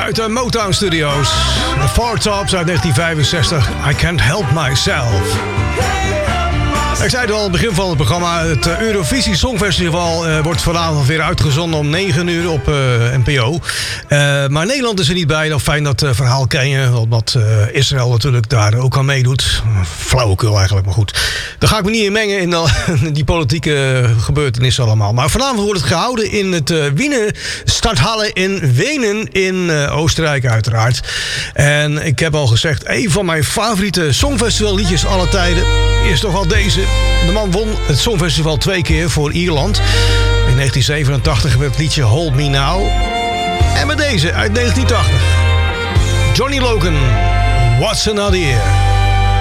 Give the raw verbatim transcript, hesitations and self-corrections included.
uit de Motown Studios. The Four Tops uit negentien vijfenzestig. I Can't Help Myself. Ik zei het al, het begin van het programma. Het Eurovisie Songfestival uh, wordt vanavond weer uitgezonden om negen uur op uh, N P O. Uh, maar Nederland is er niet bij. Nou, fijn dat uh, verhaal ken je. Omdat uh, Israël natuurlijk daar ook aan meedoet. Flauwekul eigenlijk, maar goed. Daar ga ik me niet in mengen in uh, die politieke gebeurtenissen allemaal. Maar vanavond wordt het gehouden in het uh, Wiener Stadthalle in Wenen in uh, Oostenrijk uiteraard. En ik heb al gezegd, een van mijn favoriete songfestivalliedjes alle tijden is toch wel deze. De man won het Songfestival twee keer voor Ierland. In negentien zevenentachtig werd het liedje Hold Me Now. En met deze uit negentien tachtig. Johnny Logan, What's Another Year.